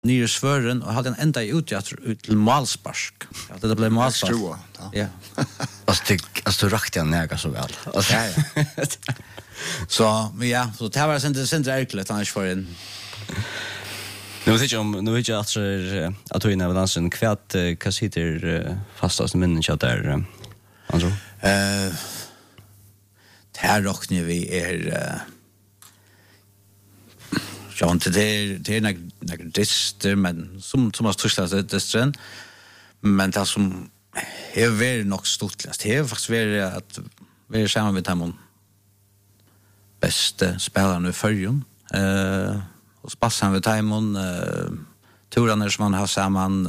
nere svören och hade en enda utjat till Malsparsk. Att det blev Malsparsk. Ja. Alltså rakt jag näga så väl. Alltså ja. Så det var sen ärkligt annars för en. Nu vet jag att du inne av dansen kvärt kassiter fastast minnen jag där. Alltså. Här rocknar vi ja, inte det är några dister, men som har tursat distren. Men det som är väldigt nog stortlast. Det är faktiskt väldigt att vi är samman med dem bästa spelarna i förrjun. Och spassan vid timon turarna som man har samman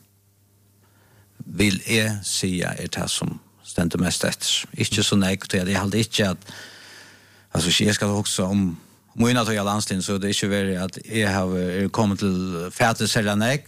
vill säga det som ständer mest efter. Inte så negativt. Jag hade inte att alltså jag ska också om mina till landslin så det är ju väldigt att jag har kommit till färdigt sälja näck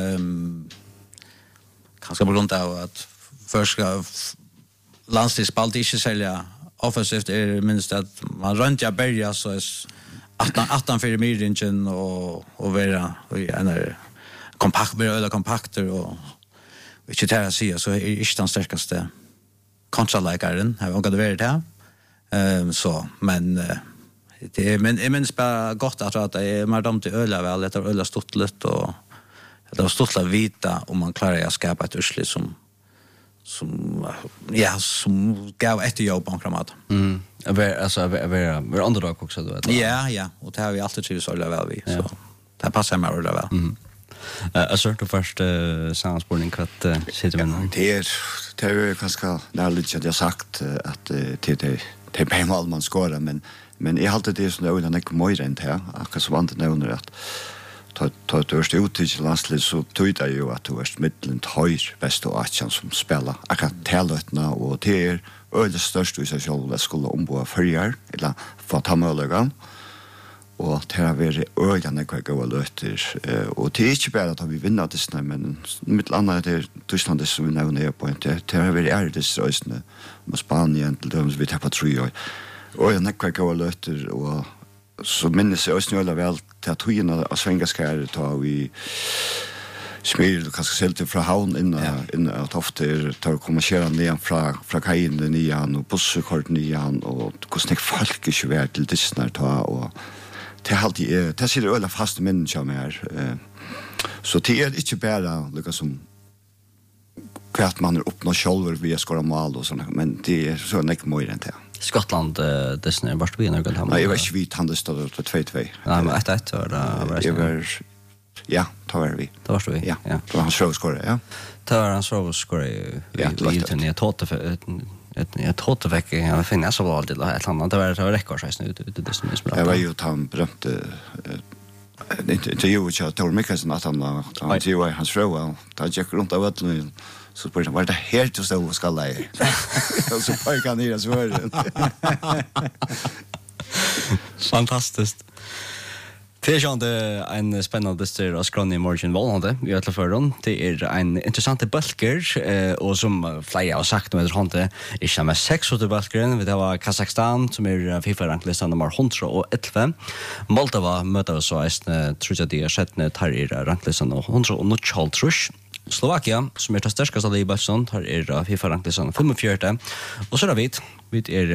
kanske på grund av att första landslagsspalt inte sälja offensivt är minst att man runt jag börjar så är 18 för midringen och vara en kompakter och inte där säga så är inte den starkaste kontraläkaren har jag varit där. Så men det men minns bara gott att det är mer dom till öla väl det är öla stottligt och det har stottla vita om man klarar att skapa ett urslit som gav ett jobb på kramat. Alltså är underdog också då. Ja, och det har vi alltid trivs öla väl vi så det passar mig öla väl. Alltså det första samspårning kvart sitter med. Det är ganska närligt att jag sagt att det är pengar man skårar men jag har alltid det som det är inte mer än det akkurat som andre nevner att ta ett örst ut till landslid så tog det ju att du är mittlen höjr bäst och atjan som spelar akkurat tälötna och det är öde störst i sig själv att skulle omboa förjar eller få ta möjliga och det har varit öde nekva gåa löter och det är inte bara att vi vinner dessna men mitt annat är Tyskland som vi nevner på det har varit ärdes rösne med Spanien till döms vi tappar 3 år och jag nekva gåa löter och så minns jag också väl till att höjna av svengaskär ta vi smyr kanske sälte från havn in att ofta tar kommersiella nian från kajen nian och busskort nian och hur folk är ju till dissnar ta och det är alltid det sitter ölla fast minnen som är så det är inte bara lika som kvart man uppnår själv via skora mål och sånt men det är så mycket mer än det. Skottland Disney vart vi något hemma. Nej, jag vet vi handlade på 2-2. Nej, men 1-1 var det. Det var ja, det var vi. Det var vi. Ja. Det var hans skor, ja. Det var hans skor i utan jag tog det veck jag finner så var det ett annat det var rekordsize nu det Disney som. Jag var ju han berömte inte ju jag tror mycket att han ju hans fråga där gick runt av att så på det var det helt så stå ska lägga. Och så på kan det så var fantastiskt. Det är ju en spännande styr av Skrån i morgon valande vi har till förron. Det är en intressant bulker och som flera har sagt med det är med 6 åt bulkeren. Vi har Kazakstan som är FIFA-ranklistan nummer 111. Moldova möter vi så tror jag det är 17 tar i ranklistan nummer 112. Slovakia som är det starkaste av Libanon har är FIFA-ranklistan 45. Och så är vi är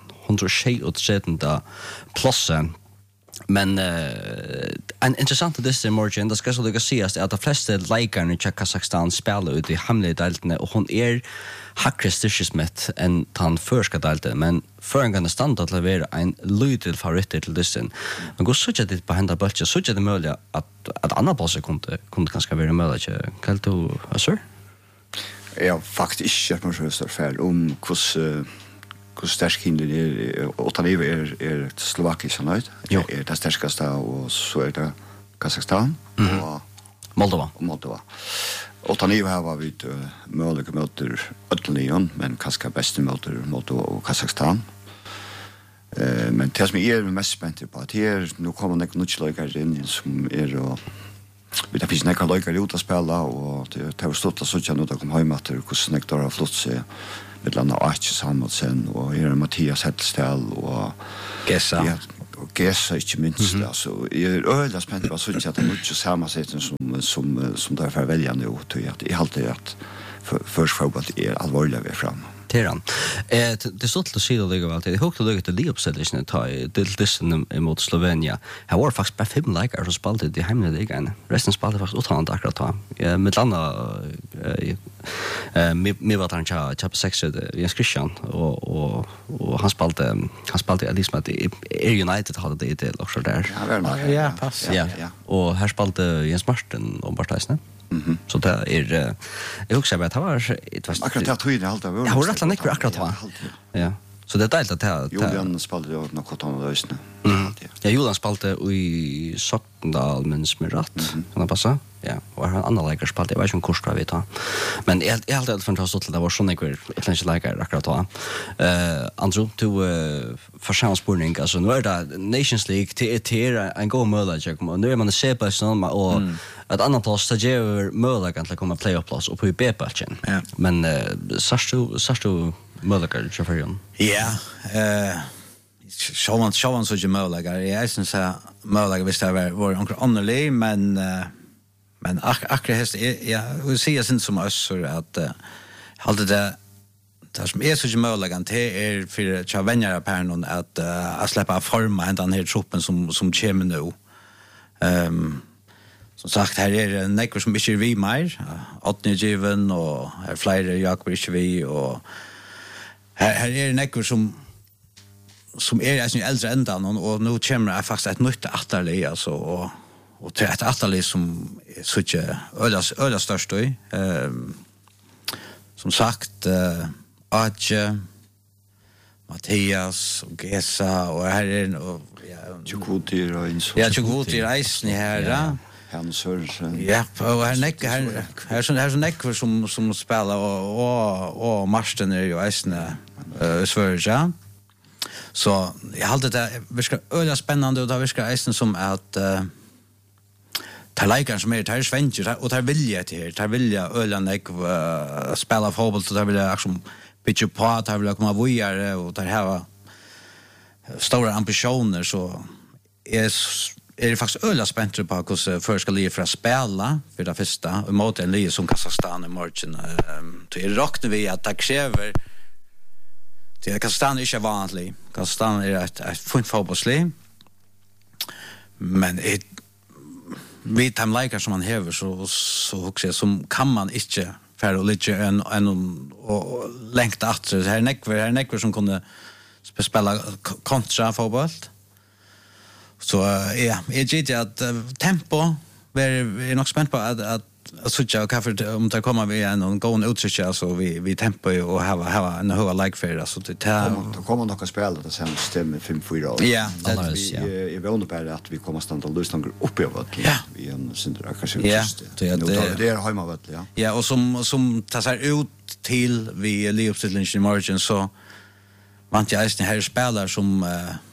126 platsen. Men en intressant distan morgon det ska så lyckas sägas att de flesta likarna i Kazakstan spelar ut i hemligdeltene och hon är hackrestismet än tan förska delten men för en gång standard att levera en lydel favorit till distan. Men går så att det på hända bultje så att det är möjligt att andra platser kunde ganska vara möjligt. Kan du assur? Ja, faktiskt inte man så för om hur stark hinder är och Taliv är Slovakien så nöjd. Är det starkaste och så är det Kazakstan och Moldova. Och Taliv här var vi möjliga möter Ötterlion men kanske bästa möter Moldova och Kazakstan. Men det som är mest spänt på att här nu kommer det något löjkar in som är och det finns några löjkar ut att spela och det har stått så att jag kom hem att hur snägt har flott sig med landa Archie Samuelsen och här Mattias Hettelstall och Gessa. Ja, och Gesa inte minst alltså är öliga spänt vad så att det mycket samma sätt som därför välja nu tror jag att i allt det att först fotboll är allvarliga vi fram. Teran. Det stod till sida ligger alltid. Det högt ligger till Leopsellisen ta till mot Slovenia. Här var faktiskt bara 5 likar som spelade i hemliga ligan. Resten spelade faktiskt utan akkurat ta. Med landa med vad han chapa 6 Jens Christian och han spelade liksom att United hade det också där. Ja, pass. Ja. Och här spelade Jens Martin och Bartasne. Så det är jag också att det var akkurat det tror jag allt av. Jag har rätt att akkurat va. Ja. Så det är dejligt att det Julian spelade ju något annat lösning. Ja, Julian spelade i Sockendal men med rätt. Kan det passa? Ja, och han andra likar spelade. Jag vet inte om kurs vi tar. Men jag har alltid fantastiskt att det var såna kvar ett likar akkurat då. Andrew to församspårning alltså nu är det Nations League till en god möjlighet och nu är man det se på sån och ett annat plats där ger möjlighet att komma playoff-plats och på i B-platsen. Men sarstu möjlighet för honom. Ja, sjåvan så är möjlighet. Jag syns att möjlighet visst det var några annorlunda men akkurat häst jag vill säga sen som oss så att hade det som är så möjligt det är för chavänjare på någon att släppa forma den här truppen som kommer nu. Som sagt här är det nekvar som inte är vi mer. 8 given och här flera Jakob inte vi och här är det nekvar som är alltså äldre ändan och nu kommer det faktiskt ett nytt atterlig alltså och till ett atterlig som så inte öda störst i som sagt Adje Mattias och Gesa och här är och Chukutir och in så. Ja, Chukutir reisen här. Han Sörensen. Ja, och här nekvar som spelar och Marsten är ju reisen Sverige. Så jag hade det verkar öliga spännande och det verkar reisen som att tar som är tar svenskar och tar vilja till här tar vilja öliga spela fotboll så tar vilja liksom pitcha på tar vilja komma vidare och tar här stora ambitioner så är det faktiskt öliga spännande på hur för ska leva för att spela för det första och mot en liga som Kazakstan i morgon till räknar vi att det kräver till Kazakstan är inte vanligt. Kazakstan är ett fint fotbollslig men vi timelaker som man häver så också som kan man inte för och lite en och längta att det här nekvar som kunde spela kontra fotboll. Så ja, jag tycker att tempo är nog spänt på att så kaffe om det kommer vi en gång uttrycka så vi tempo och ha en hög like för så det då kommer nog att spela det sen stämmer 5-4 år. Ja, det är väl bara att vi kommer stanna och lyssna upp över vi en syndra kanske just det är hemma vet ja. Ja, och som tar sig ut till vi Leopsellingen i morgon så vant jag är här spelare som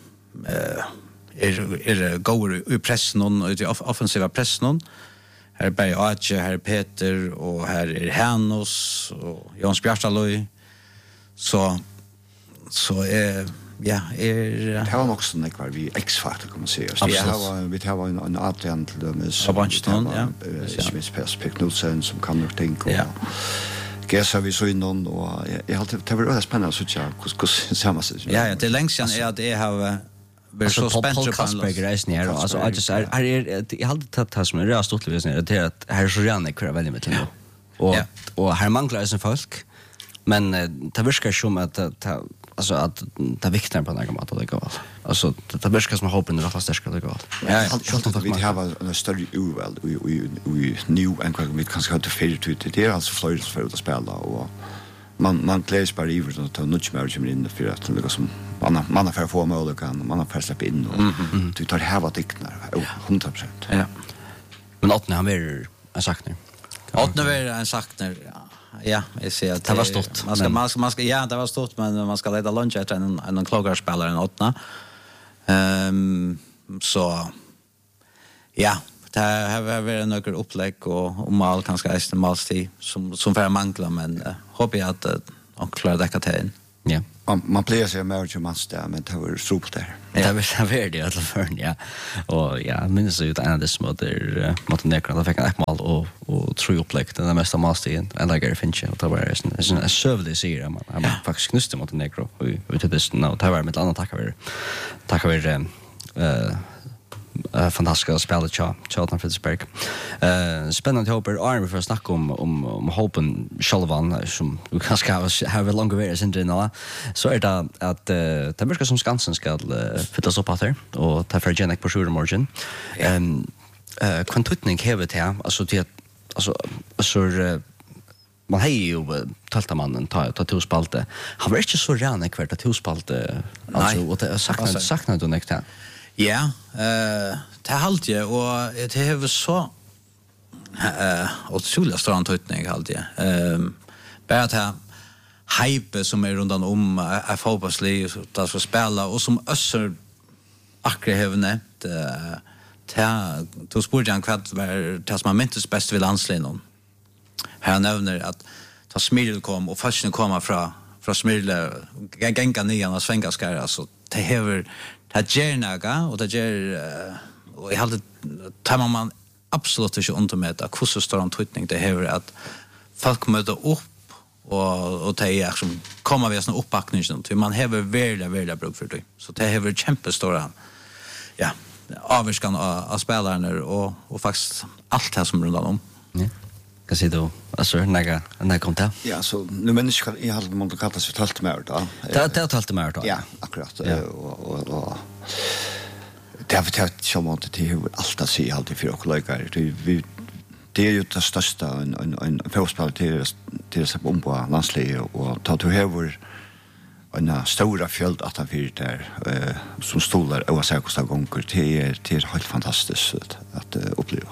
är går i pressen och i offensiva pressen. Här är Berg Adje, här är Peter och här är Hannos och Jans Bjartalöj. Så ja, det var också när kvar vi X-faktor kan man säga. Vi har en Adrian till dem så ja. Smith Perspective Knudsen som kan nog tänka och Gesa vi så innan och jag har det var spännande så jag hur samma sak. Ja, det längst sen är att jag har så spänt Kasper reisen här alltså jag just jag hade tagit som det stort lite det att här så gärna kvar väldigt mycket nu. Och här manglar det folk men det verkar som att alltså att det viktar på något mat det går. Alltså det verkar som hoppen rätt starkt det går. Ja, vi har en större urval vi new and vi kanske har till färdigt ut det är alltså flyr för att spela och man kläs bara i för att ta något mer som in för att det som man får få mål och kan man får släppa in och du tar här vad diktnar 100%. Ja. Men att han vill en saknar. Att nu är en saknar. Ja, jag ser att det var stort. Man ska ja, det var stort men man ska leda lunch efter en kloggarspelare en 8. Så ja, det här var väl några upplägg och mal kanske är malstid som för mangla men hoppas jag att och klarar det kan ta in. Ja. Man plejer sig med att matcha men det var strupt där. Det var det alla för ja. Och ja, minns ju att en av de småter Montenegro där fick en mål och tror upplägg den mesta masten en lägger finch och det var en sövlig serie man faktiskt knuste Montenegro och till det nu det var med andra tackar vi fantastiska spelet Charlton Fitzgerald. Spännande hopper Army för att snacka om hopen Shalvan som du kanske har långa vägar sen då så är det att det verkar som Skansen ska flyttas upp här och ta för Genek på Shooter Margin. Kvantutning hävet här alltså till så man har ju talta mannen ta tospalte. Han var inte så ren kvart att tospalte alltså och det saknar du nästa. Ja, det är allt ju och det är så otroligt stor antydning allt ju. Bara att ha hype som är runt om är fotbollslig och så spela och som össar akkurat hevne det spurte han kvart var det som man minns bäst vid landslinjen. Här nämner att ta Smirl kom och först komma från Smirl gänga nian och svänga skara så det hever det gärna och det ger och jag hade tar man absolut inte undermäta hur så stor antydning det hever att folk möter upp och det är som kommer vi såna uppbackning till man hever väldigt bruk för det så det hever kämpestora ja avskan av spelarna och faktiskt allt det som runt om. Ja. Kan se då alltså när kom det? Ja, så nu människor I hade man kallat sig talt med då. Det har talt med då. Ja, akkurat. Och det har vi tagit som att det är allt att se alltid för och lägger. Det är ju det största en fotboll till sig på landslaget och ta till över en stora fjöld att han fyrt där som stolar oavsett hur gånger det är helt fantastiskt att uppleva.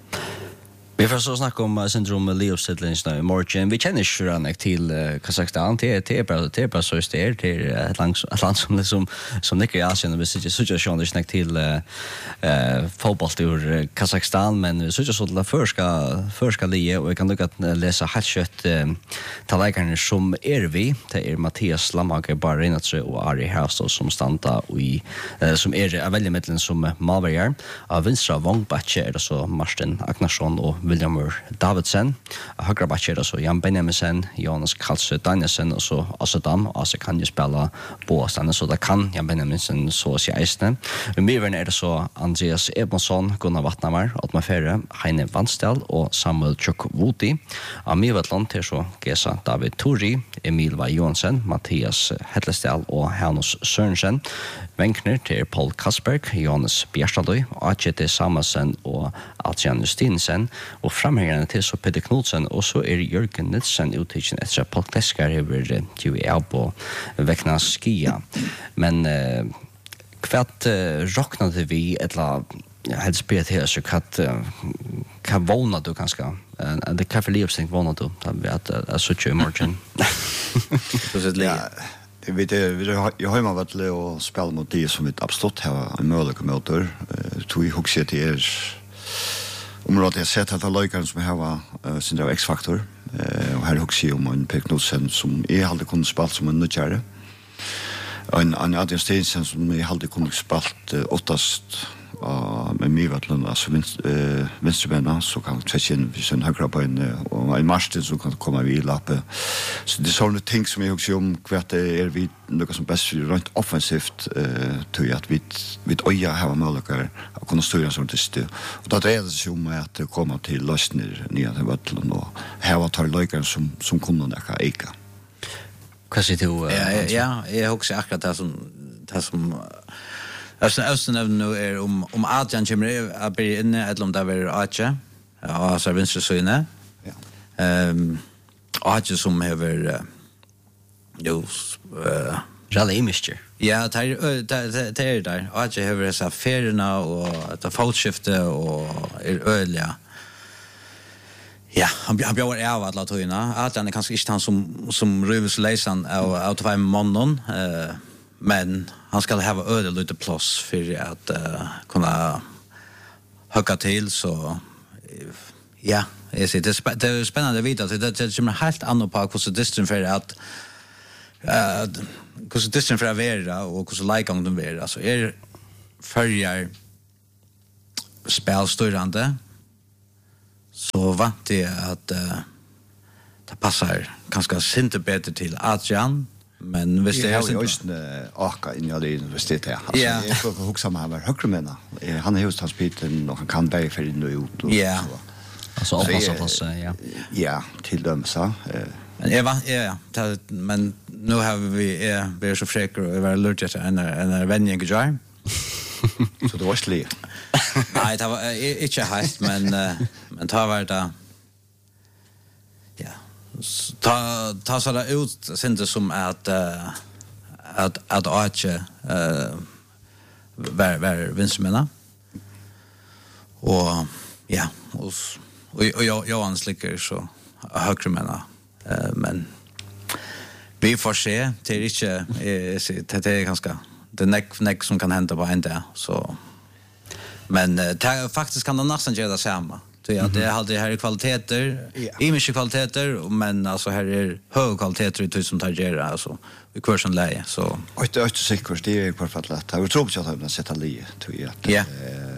Vi får så snacka om syndrom Leosidlins nu i morgon. Vi känner Shuranek till Kazakstan. Det är bara så det är ett land som nickar i Asien. Och vi sitter så att snack till fotboll ur Kazakstan. Men så att det förska lie. Och vi kan lukka att läsa helt kött till läkarna som vi. Det är Mattias Lamage, Barinatse och Ari Herstad som stanta i som är väldigt mittlen som malvargar. Av vinstra Vångbatche är det så Martin Agnarsson och William Davidsen, högra backar så Jan Benjaminsen, Jonas Karlsson Danielsen och så Asadam, alltså kan ju spela på stanna så där kan Jan Benjaminsen så sig ästen. Mer är det så Andreas Ebonsson, Gunnar Vattnamar, Otmar Ferre, Heine Vanstell och Samuel Chukwuti. Amivatland till så Gesa David Tori, Emil Johansson, Mattias Hedlestel och Hanus Sørensen. Venkner till Paul Kasberg, Jonas Bjerstadøy, Achete Samasen och Adrian Justinsen och framhängande till så Peter Knudsen och så är Jörgen Nilsson uttiken efter podcaster över QA på Väckna Skia. Men kvart rocknade vi eller helt spelat här så kan våna du ganska det kan för livsting våna du att så tjej morgon. Så det jag har man varit och spela mot det som ett absolut har en möjlighet motor. Tog i huxet är området jag sett att löjkaren som har sin av X-faktor och här huxet om en Peter Knudsen som jag hade kunnat spela som en nödjare. En Adrian Steensen som jag hade kunnat spela åttast med Mivatlund, alltså vänsterbenna, så kan tvätta in vid sin högra bön och en Martin som kan komma vid lappe. Så det är sådana ting som jag också om kvart är vi något som bäst rent offensivt tror jag att vi öja har möjligheter att kunna styra sånt det. Och då är det sig om att komma till lösningar nya till Vattland och här var tar löjkaren som kunde näka eka. Vad säger du? Ja, jag också akkurat det som alltså östen nu är om Adrian kommer att bli inne eller om det är Adrian ja så vänster så inne ja Adrian som har Rally Mister ja det är där Adrian har så affärerna och ett fotskifte och öliga ja han blir av att låta hinna Adrian är kanske inte han som rövsläsan av fem månader men han ska ha öde lite plats för att kunna hacka till så ja, jag ser det är spännande att veta att det kommer helt annat på hur så distant för att Hur distance för att vara och hur likegang de vara. Alltså följer spelstyrande så vant det att det passar ganska inte bättre till Adrian. Men visst det är ju just aka in i det universitetet. Alltså jag får huxa med han var högremenna. Han är just hospitalen och han kan bära för in och ut och så. Alltså alls ja. Ja, till dem så. Men men nu har vi så försöker att vara lurtigt en vänjning jar. Så det var sli. Nej, det var inte helt men ta var det ja. Ta så där ut synte som att Arche var vinstmänna. Och ja, och jag slicker så högremänna. Men vi får se till inte det är ganska det neck som kan hända på en dag så men faktiskt kan det nästan göra det samma. Det hade här kvaliteter, mycket kvaliteter, men alltså här är hög kvaliteter i som tar alltså i kursen läge så. Och det är inte säkert det är på fall att jag tror att jag sätta läge tror jag.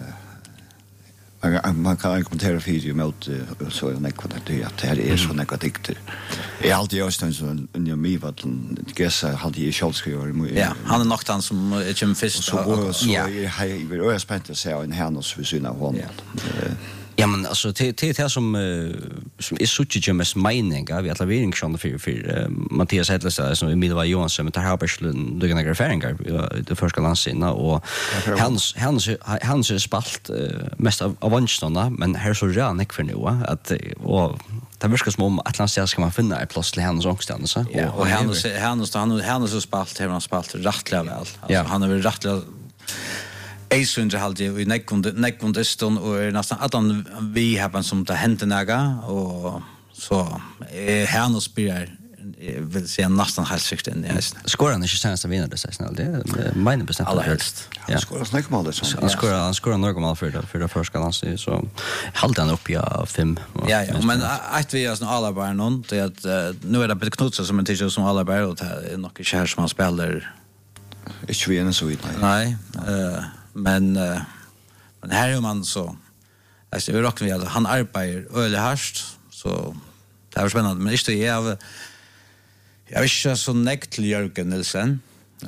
Man kan kommentera video mot så en ekvator att det är så negativt. Jag alltid just en mig vad gissa hade ju Scholz-skriver. Ja, han är nog han som är som fisk så jag vill öra spänt att se en härnos vid syna honom. Ja men alltså det som är så mycket mest meningar vi alla vill för Mattias Hedlesa som i Midva Johansson med här Berslund du kan göra färingar det första landsina och hans är spalt mest av avantståndarna men här så ran för nu att och det verkar som om Atlantis ska man finna ett plats till hans ångstande så och han så spalt här han spalt rättliga väl alltså han är väl rättliga Eisunder halde i nekkundiston og nästan att vi har som det hänt näga och så Hernos spyr vill säga nästan helt sikt in i hästen. Skorar han inte senast att vinna det sig snäll? Det är mina bestämt. Allra helst. Han skorar snäckmål det så. Han skorar några mål för det första landet så hållde han upp 5. Ja, men att vi är alla bara någon det att nu är det Peter Knutsen som en teacher som alla bara och det är nog inte som han spelar. Inte vi än så vid. Nej, men här är man så alltså vi rockar vi att han arbetar öle harst så det är spännande men inte jag är så nekt till Jörgen Nilsen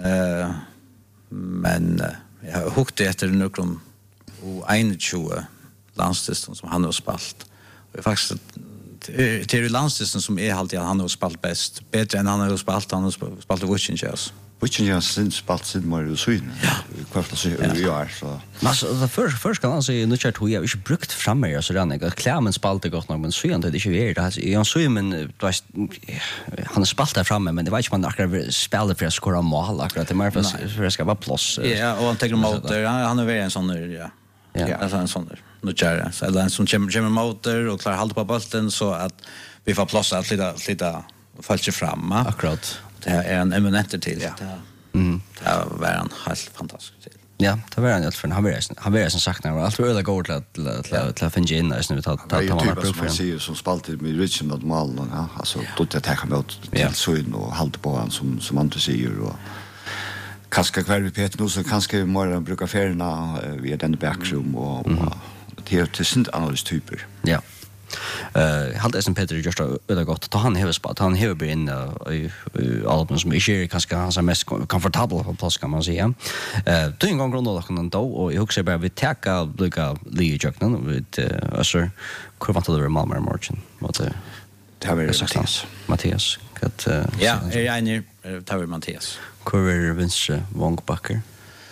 men jag hukte efter någon och 21 landstisten som han har spalt och faktiskt till landstisten som är alltid han har spalt bättre än han har spalt i Witchinges. Vilken jag syns spalt sin mer syn. Kvart så gör så. Alltså först kan han säga nu chat hur jag inte brukt framme så den jag klämmen spalt gott nog men så inte det är ju det jag så men han spalt där framme men det var inte man akkurat spelade för att skora mål akkurat det mer för att ska vara plats. Ja och han tar motor han är väl en sån där ja alltså en sån där nu kör så eller en som kommer motor och klarar hålla på bollen så att vi får plats att lite falla fram akkurat. Det är en eminent till ja. Det var en helt fantastisk till. Ja, det var en helt för han var som sagt när allt var öde går till att finna in där nu ta man prov för sig som spalter med Richard mot mål ja alltså då det tar emot till syn och hålla på han som man säger och kanske kvar vi Peter nu så kanske mer brukar färna via den backroom och till synd analystyper. Ja. Halt som Peter just öde gott ta han hur spalt han hur blir in i album som är kanske hans mest komfortabel på plats kan man säga. Då en gång grundat då och jag också bara vi täcka lika Lejocknen med Öster kurvantar det Malmö Marchen vad det har vi Mattias att ja är en tar Mattias kurver vänstre Vångbacker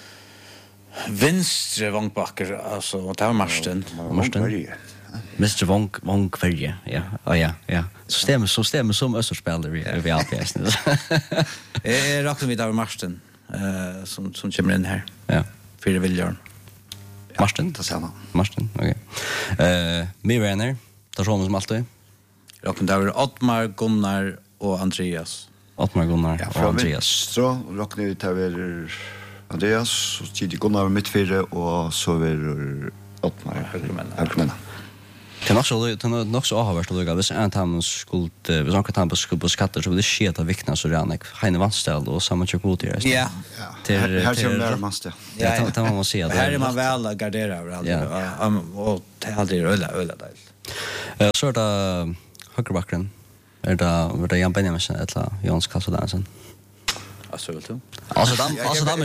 alltså och tar Marsten Mr. Wong Kverje, ja. Ja. Så stämmer som Österspelare vi APS. Jag räknar vid av Marsten som kommer in här. Ja. För Viljorn. Marsten? Det samma. Marsten, okej. Mirrenner, tar som alltid. Räknar vid Ottmar, Gunnar och Andreas. Ottmar, Gunnar och Andreas. Så räknar vi tar Andreas, så tidigt Gunnar mittfyra och så är Ottmar. Högermänna. Det är nog så avhört då hvis en han skulle hvis han kan skulle på skatter så vill det ske att vikna så redan Heine Vanstell och samma chokot där. Ja. Här kommer det måste. Ja, det man se att här är man väl garderad överallt. Och det är aldrig öla där. Så där högerbacken är det Jan Benjaminsen eller Jans Kassedansen. Alltså väl då. Alltså de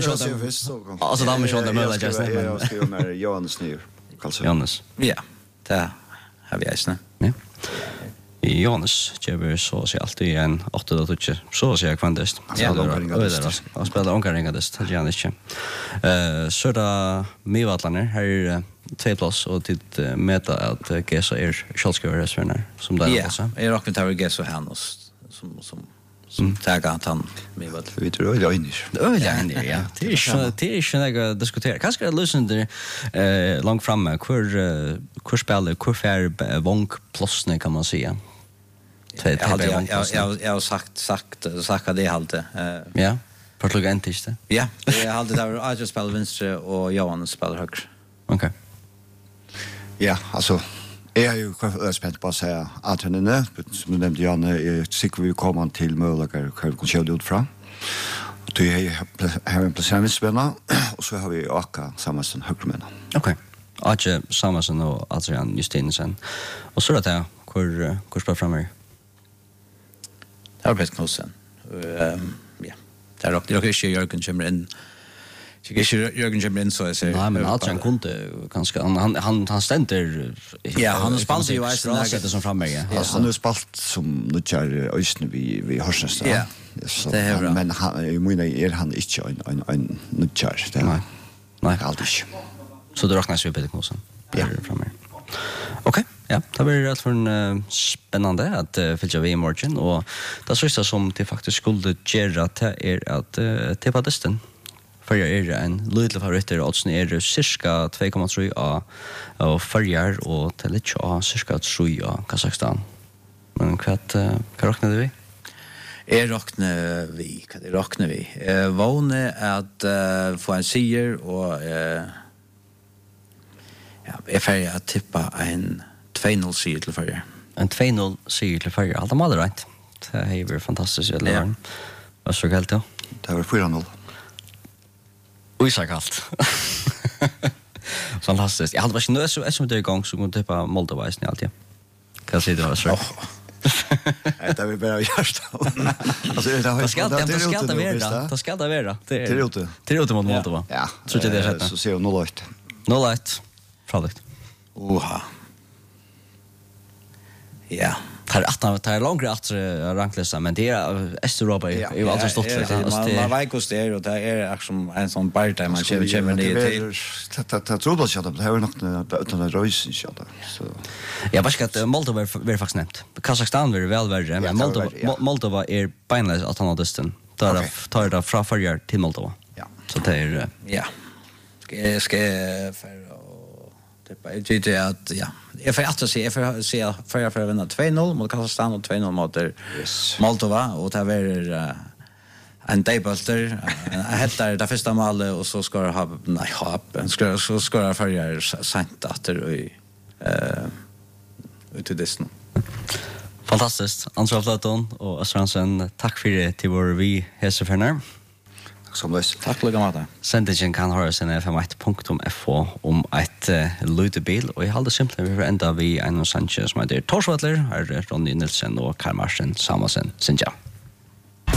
är möjligt just nu. Jag skriver med Johannes Nyr. Johannes. Ja. Det har vi äsna. Ja. Johannes ger så sig alltid en 8-2 så ser jag kvantest. Han spelar omkringast det gör inte. Så där Mivatlaner här 2+ och titt meta att Gesa Schalskör som där också. Ja, är rocken tower Gesa Hannes som taggar han Mivat. Vi tror det är inne. Ja. Det är ju något diskutera. Kanske det löser långt framme hur spelar hur fär vånk plossne kan man säga. Jag har sagt det alltid. Ja. Portugentiskt. Ja, det är alltid där Aja spelar vänster och Johan spelar höger. Okej. Ja, alltså jag är ju spänd på att säga att han är nöjd, som du nämnde Janne, jag tycker vi kommer till möjligheter hur vi kan köra det ut från. Och då har vi en placeringsspänna och så har vi Aka Samuelsen högermänna. Okej. Aja Samuelsen och Adrian Justinsen. Och så det hur spelar framme? Det har Peter Knudsen. Ja. Det är också inte Jörgen kommer in. Jörgen kommer in så jag säger. Nej, men Adrian kunde ganska han ständer. Ja, han spalt ju i sättet som framme. Ja, han har spalt som nutjar ösn vi hörsas. Ja. Det är bra. Men han i mina han inte en nutjar. Nej, alltid. Så det räknas ju Peter Knudsen. Ja, framme. Okej. Ja, det blir rätt för en spännande att följa vi i morgon och det sista som det faktiskt skulle göra är att tippa distan. För jag är en liten favoritter oddsen är cirka 2,3 av färger och till lite av cirka 3 av Kazakstan. Men vad räknar vi? Vad räknar vi? Våne att få en seger och ja, är färdig att tippa en 2-0 seger till färger. En 2-0 seger till färger. Allt är rätt. Det är ju fantastiskt. Vad så helt då? Det var 4-0. Oj, kallt. Fantastiskt. Jag hade varit nu som det är igång så kunde tippa Moldova i alltid. Kan jag säga det var så? Det vill bara göra det. Alltså det ska det vara. Det är ute. Det är ute mot Moldova. Ja. Så det är rätt. Så ser 0-1. 0-1. Produkt. Oha. Ja. Det är långt att ranklista, men det är Östeuropa är ju alltså stått för. Man vet hur det är och det är som en sån bartime man kommer ner till. Det tror jag att det har nog utan en röjs i så. Jag vet att Moldova är faktiskt nämnt. Kazakstan är väl värre, men Moldova är beinledes att han har distan. Tar det från Färjar till Moldova. Ja. Så det är ja. Ska för jag tycker att ja, jag får att se för att vinna 2-0 mot Kazakstan och 2-0 mot Moldova och det är en debulter heter det första målet och så ska det ha så ska det förra sent åter i ut till distan. Fantastiskt. Ansvar Flaton och Asransen, tack för det till vår vi hälsoförnar. Tack lika mycket. Sendingen kan höra sen fm1.fo om ett lutebil och jag håller simpelthen vi ända vi en Sanchez som heter Torsvattler, här Ronny Nilsen och Karl Marsen Samuelsen. Sen ja.